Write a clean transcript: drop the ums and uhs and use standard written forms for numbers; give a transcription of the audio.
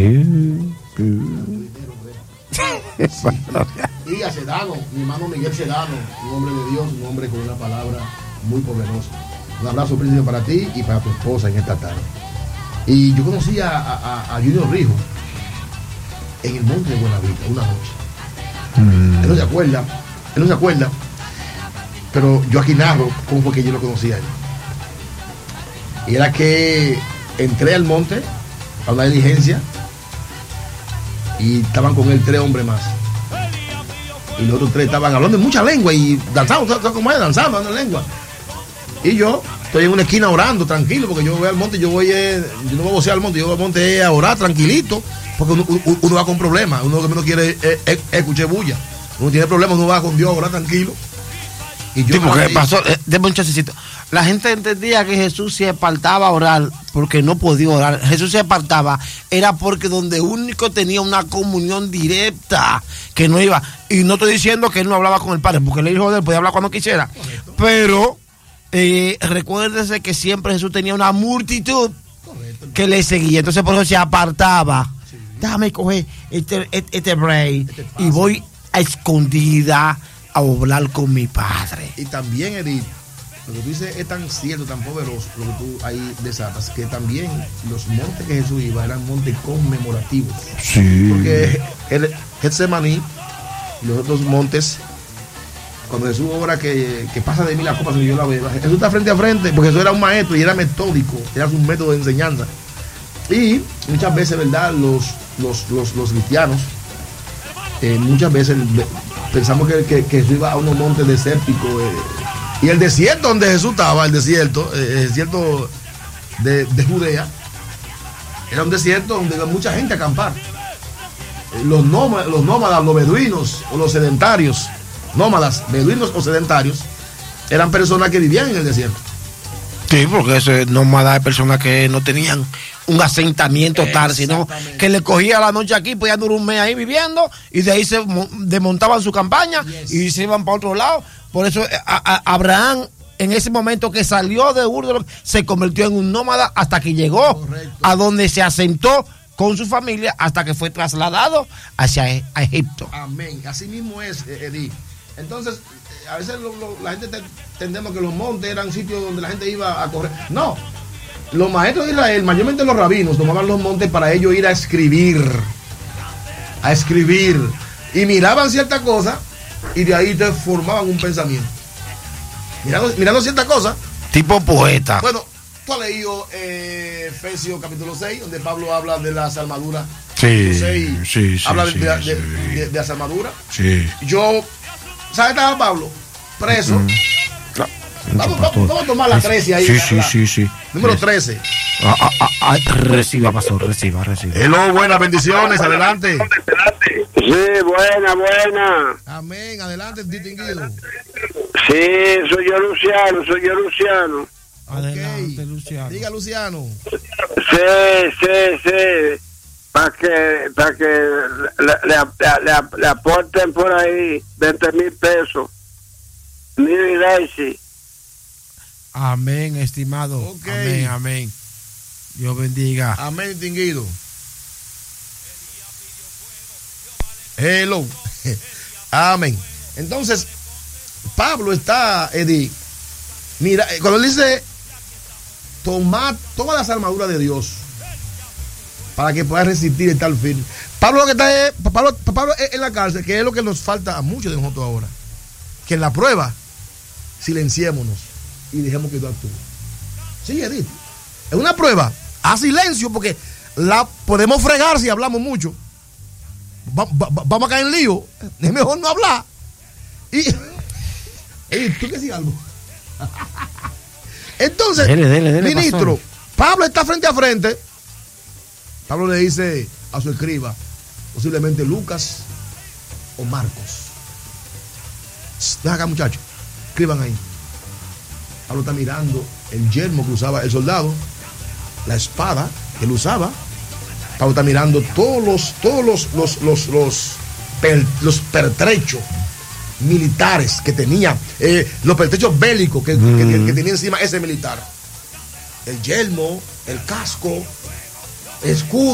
Y a Sedano, mi hermano Miguel Sedano, un hombre de Dios, un hombre con una palabra muy poderosa. Un abrazo, príncipe, para ti y para tu esposa en esta tarde. Y yo conocí a Junior Rijo en el monte de Buenavista una noche. Él no se acuerda, pero yo aquí narro cómo fue que yo lo conocí a él. Y era que entré al monte a una diligencia y estaban con él 3 hombres más. Y los otros 3 estaban hablando en mucha lengua y danzando, como es, danzando en lengua. Y yo estoy en una esquina orando, tranquilo, porque yo voy al monte, yo no voy a vocear al monte, yo voy al monte a orar tranquilito, porque uno va con problemas, uno lo que menos quiere es escuchar bulla. Uno tiene problemas, uno va con Dios a orar tranquilo. Y yo porque pasó, déme un chasecito. La gente entendía que Jesús se apartaba a orar porque no podía orar. Jesús se apartaba, era porque donde único tenía una comunión directa, que no iba. Y no estoy diciendo que él no hablaba con el Padre, porque el hijo de él podía hablar cuando quisiera. Correcto. Pero recuérdese que siempre Jesús tenía una multitud que le seguía. Entonces por eso se apartaba. Sí. Déjame coger este break y voy a escondida a hablar con mi Padre. Y también, Edith, lo que tú dices es tan cierto, tan poderoso, lo que tú ahí desatas, que también los montes que Jesús iba eran montes conmemorativos. Sí. Porque el Getsemaní y los otros montes, cuando Jesús ora que pasa de mí la copa, si yo la beba, Jesús está frente a frente, porque Jesús era un maestro y era metódico, era un método de enseñanza. Y muchas veces, ¿verdad?, los cristianos, muchas veces pensamos que Jesús iba a unos montes desérticos. Y el desierto donde Jesús estaba, el desierto de Judea, era un desierto donde iba mucha gente a acampar. Los nómadas, los beduinos o los sedentarios, nómadas, beduinos o sedentarios, eran personas que vivían en el desierto. Sí, porque ese nómada de personas que no tenían un asentamiento tal, sino que le cogía la noche aquí, podían durar un mes ahí viviendo y de ahí se desmontaban su campaña y se iban para otro lado. Por eso Abraham, en ese momento que salió de Ur, se convirtió en un nómada hasta que llegó a donde se asentó con su familia hasta que fue trasladado hacia Egipto. Amén. Así mismo es, Edith. Entonces, a veces la gente entendemos que los montes eran sitios donde la gente iba a correr. No. Los maestros de Israel, mayormente los rabinos, tomaban los montes para ellos ir a escribir. Y miraban cierta cosa y de ahí te formaban un pensamiento. Mirando cierta cosa. Tipo poeta. Bueno, tú has leído Efesios capítulo 6, donde Pablo habla de las armaduras. Sí. Habla de las armaduras. Sí. Yo, ¿sabes qué estaba Pablo? Preso. Vamos a tomar la 13 ahí. Sí. Número 13. Reciba, pastor, reciba. Hello, buenas bendiciones, adelante. Sí, buena. Amén, adelante, distinguido. Sí, soy yo Luciano. Adelante, Okay. Luciano. Diga, Luciano. Sí. Para que le aporten por ahí 20,000 pesos. Mire y Daisy. Amén, estimado. Okay. Amén. Dios bendiga. Amén, distinguido. Hello. Amén. Entonces, Pablo está, Eddie. Mira, cuando él dice, tomad todas las armaduras de Dios para que puedas resistir y estar firme. Pablo lo que está es, Pablo es en la cárcel, que es lo que nos falta a muchos de nosotros ahora. Que en la prueba silenciémonos y dejemos que Dios actúe. Sí, Edith. Es una prueba. A silencio, porque la podemos fregar si hablamos mucho. Vamos a caer en lío. Es mejor no hablar. Y ¿tú qué algo? Entonces, dele, ministro, pastor. Pablo está frente a frente. Pablo le dice a su escriba, posiblemente Lucas o Marcos. Deja acá, muchachos. Escriban ahí. Pablo está mirando el yelmo que usaba el soldado, la espada que él usaba. Pablo está mirando todos los pertrechos militares que tenía, los pertrechos bélicos que tenía encima ese militar. El yelmo, el casco, escudo.